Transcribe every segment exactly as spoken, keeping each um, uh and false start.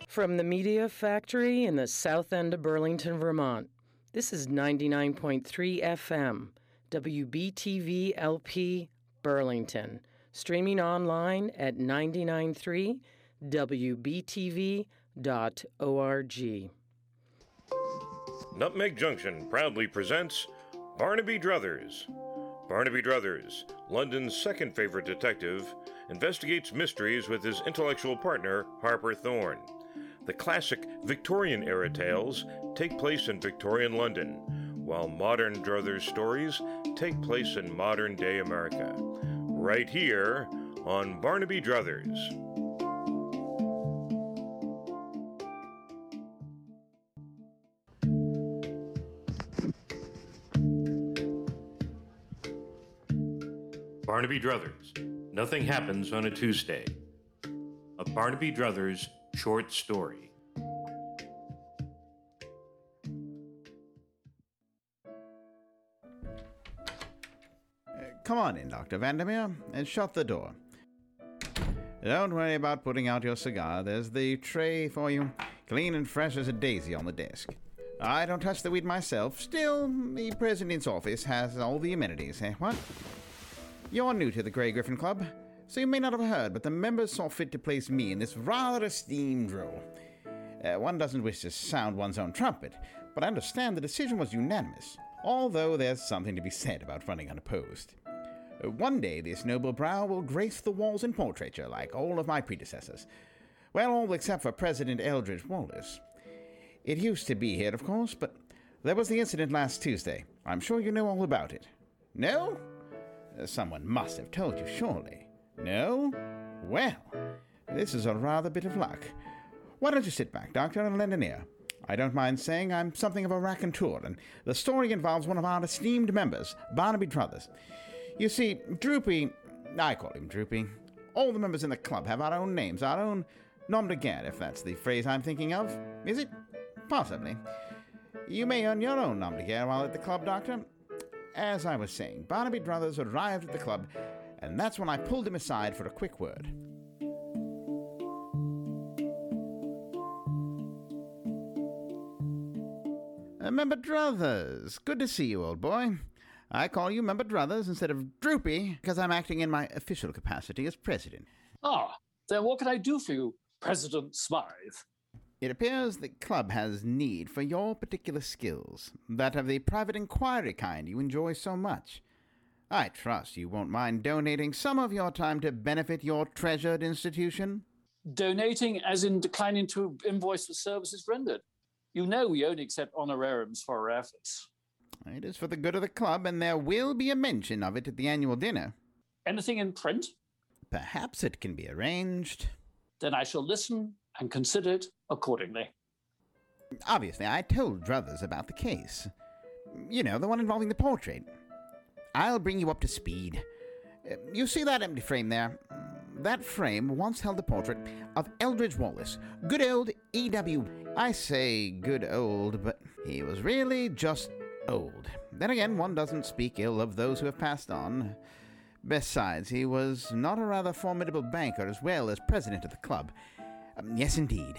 From the Media Factory in the south end of Burlington, Vermont, this is ninety-nine point three F M, W B T V L P, Burlington, streaming online at nine nine three W B T V dot org. Nutmeg Junction proudly presents Barnaby Druthers. Barnaby Druthers, London's second favorite detective, investigates mysteries with his intellectual partner, Harper Thorne. The classic Victorian-era tales take place in Victorian London, while modern Druthers stories take place in modern-day America. Right here on Barnaby Druthers. Barnaby Druthers, Nothing Happens on a Tuesday. A Barnaby Druthers short story. Uh, come on in, Doctor Vandermeer, and shut the door. Don't worry about putting out your cigar. There's the tray for you, clean and fresh as a daisy on the desk. I don't touch the weed myself. Still, the president's office has all the amenities, eh? What? You're new to the Grey Griffin Club, so you may not have heard, but the members saw fit to place me in this rather esteemed role. Uh, one doesn't wish to sound one's own trumpet, but I understand the decision was unanimous, although there's something to be said about running unopposed. Uh, one day this noble brow will grace the walls in portraiture like all of my predecessors. Well, all except for President Eldridge Wallace. It used to be here, of course, but there was the incident last Tuesday. I'm sure you know all about it. No? Uh, someone must have told you, surely. No? Well, this is a rather bit of luck. Why don't you sit back, Doctor, and lend an ear? I don't mind saying I'm something of a raconteur, and the story involves one of our esteemed members, Barnaby Druthers. You see, Droopy, I call him Droopy. All the members in the club have our own names, our own nom de guerre, if that's the phrase I'm thinking of. Is it? Possibly. You may earn your own nom de guerre while at the club, Doctor. As I was saying, Barnaby Druthers arrived at the club, and that's when I pulled him aside for a quick word. Uh, Member Druthers, good to see you, old boy. I call you Member Druthers instead of Droopy because I'm acting in my official capacity as president. Ah, then what can I do for you, President Smythe? It appears the club has need for your particular skills, that of the private inquiry kind you enjoy so much. I trust you won't mind donating some of your time to benefit your treasured institution? Donating as in declining to invoice for services rendered. You know we only accept honorariums for our efforts. It is for the good of the club, and there will be a mention of it at the annual dinner. Anything in print? Perhaps it can be arranged. Then I shall listen and consider it accordingly. Obviously, I told Druthers about the case. You know, the one involving the portrait. I'll bring you up to speed. Uh, you see that empty frame there? That frame once held the portrait of Eldridge Wallace, good old E W I say good old, but he was really just old. Then again, one doesn't speak ill of those who have passed on. Besides, he was not a rather formidable banker as well as president of the club. Um, yes, indeed.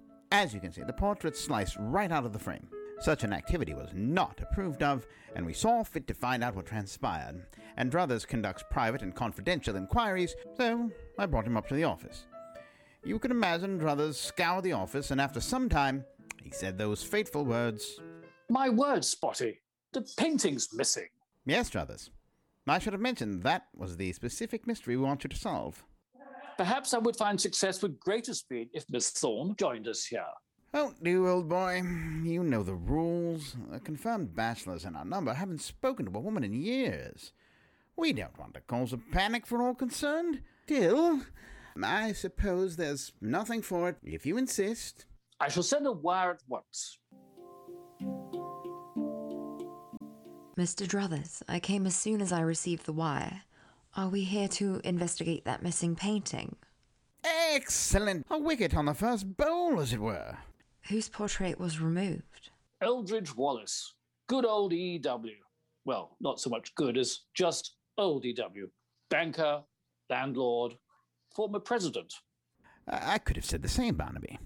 As you can see, the portrait sliced right out of the frame. Such an activity was not approved of, and we saw fit to find out what transpired. And Druthers conducts private and confidential inquiries, so I brought him up to the office. You can imagine Druthers scoured the office, and after some time, he said those fateful words. My word, Spotty, the painting's missing. Yes, Druthers. I should have mentioned that was the specific mystery we want you to solve. Perhaps I would find success with greater speed if Miss Thorne joined us here. Oh, do, old boy. You know the rules. The confirmed bachelors in our number haven't spoken to a woman in years. We don't want to cause a panic for all concerned. Still, I suppose there's nothing for it if you insist. I shall send a wire at once. Mister Druthers, I came as soon as I received the wire. Are we here to investigate that missing painting? Excellent! A wicket on the first bowl, as it were. Whose portrait was removed? Eldridge Wallace. Good old E W. Well, not so much good as just old E W. Banker, landlord, former president. I could have said the same, Barnaby.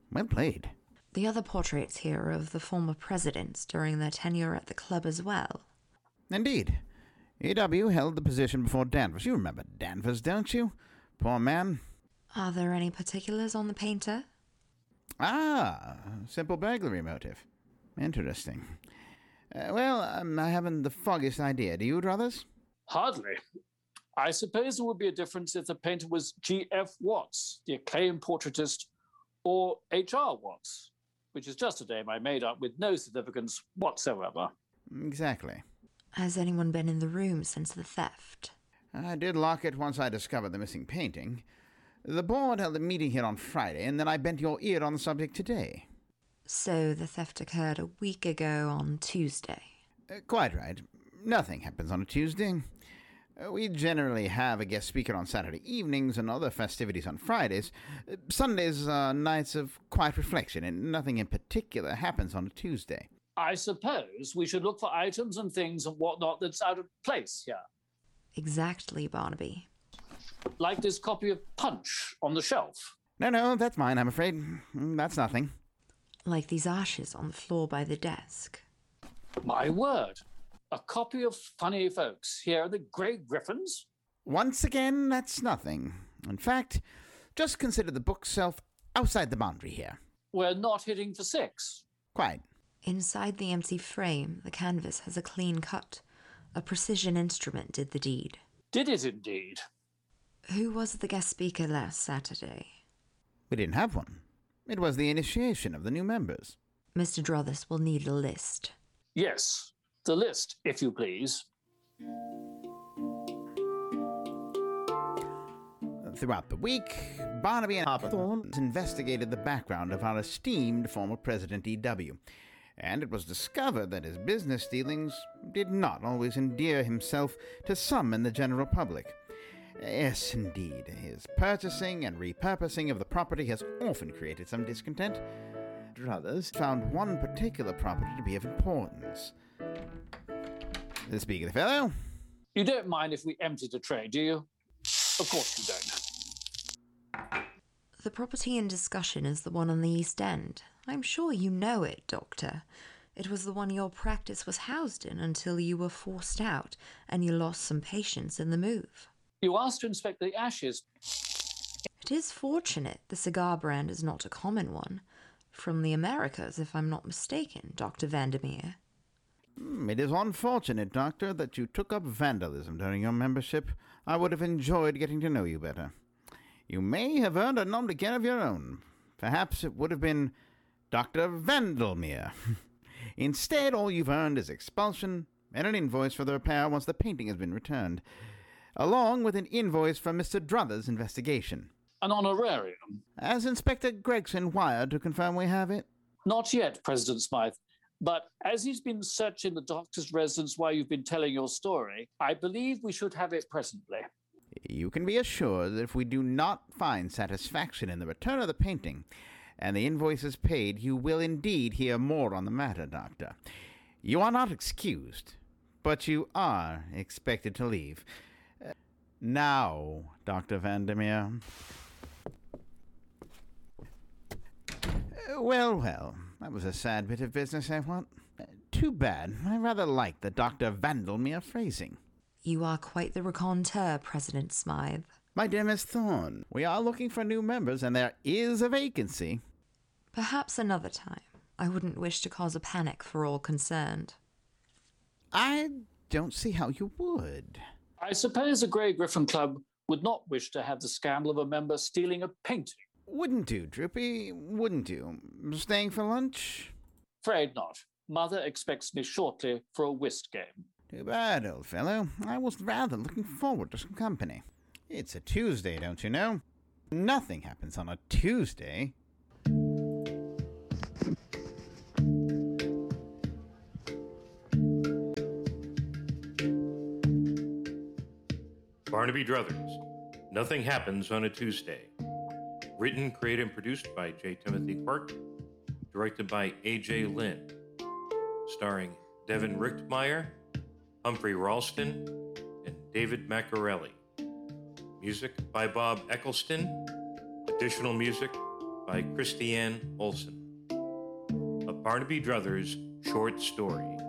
Well played. The other portraits here are of the former presidents during their tenure at the club as well. Indeed. E W held the position before Danvers. You remember Danvers, don't you? Poor man. Are there any particulars on the painter? Ah, simple burglary motive. Interesting. Uh, well, um, I haven't the foggiest idea. Do you, Druthers? Hardly. I suppose there would be a difference if the painter was G F Watts, the acclaimed portraitist, or H R Watts, which is just a name I made up with no significance whatsoever. Exactly. Has anyone been in the room since the theft? I did lock it once I discovered the missing painting. The board held a meeting here on Friday, and then I bent your ear on the subject today. So the theft occurred a week ago on Tuesday? Uh, quite right. Nothing happens on a Tuesday. Uh, we generally have a guest speaker on Saturday evenings and other festivities on Fridays. Uh, Sundays are nights of quiet reflection, and nothing in particular happens on a Tuesday. I suppose we should look for items and things and whatnot that's out of place here. Exactly, Barnaby. Like this copy of Punch on the shelf. No, no, that's mine, I'm afraid. Mm, That's nothing. Like these ashes on the floor by the desk. My word. A copy of Funny Folks. Here are the Grey Griffins. Once again, that's nothing. In fact, just consider the bookshelf outside the boundary here. We're not hitting for six. Quite. Inside the empty frame, the canvas has a clean cut. A precision instrument did the deed. Did it indeed? Who was the guest speaker last Saturday? We didn't have one. It was the initiation of the new members. Mister Druthers will need a list. Yes, the list, if you please. Throughout the week, Barnaby and Harper Thorne investigated the background of our esteemed former President E W, and it was discovered that his business dealings did not always endear himself to some in the general public. Yes, indeed, his purchasing and repurposing of the property has often created some discontent. Druthers found one particular property to be of importance. Speak of the fellow. You don't mind if we empty the tray, do you? Of course you don't. The property in discussion is the one on the East End. I'm sure you know it, Doctor. It was the one your practice was housed in until you were forced out and you lost some patients in the move. You asked to inspect the ashes. It is fortunate the cigar brand is not a common one. From the Americas, if I'm not mistaken, Doctor Vandermeer. Hmm, It is unfortunate, Doctor, that you took up vandalism during your membership. I would have enjoyed getting to know you better. You may have earned a nom de guerre of your own. Perhaps it would have been Doctor Vandelmeer. Instead, all you've earned is expulsion and an invoice for the repair once the painting has been returned, along with an invoice for Mister Druthers' investigation. An honorarium? Has Inspector Gregson wired to confirm we have it? Not yet, President Smythe. But as he's been searching the doctor's residence while you've been telling your story, I believe we should have it presently. You can be assured that if we do not find satisfaction in the return of the painting and the invoices paid, you will indeed hear more on the matter, Doctor. You are not excused, but you are expected to leave. Uh, now, Doctor Vandermeer. Uh, well, well, that was a sad bit of business, I want. Uh, too bad. I rather like the Doctor Vandermeer phrasing. You are quite the raconteur, President Smythe. My dear Miss Thorne, we are looking for new members, and there is a vacancy. Perhaps another time. I wouldn't wish to cause a panic for all concerned. I don't see how you would. I suppose the Grey Griffin Club would not wish to have the scandal of a member stealing a painting. Wouldn't do, Droopy. Wouldn't do. Staying for lunch? Afraid not. Mother expects me shortly for a whist game. Too bad, old fellow. I was rather looking forward to some company. It's a Tuesday, don't you know? Nothing happens on a Tuesday. Barnaby Druthers. Nothing happens on a Tuesday. Written, created, and produced by J. Timothy Quirk. Directed by A J. Lynn. Starring Devin Richtmeyer, Humphrey Ralston, and David Maccarelli. Music by Bob Eccleston. Additional music by Christiane Olson. A Barnaby Druthers short story.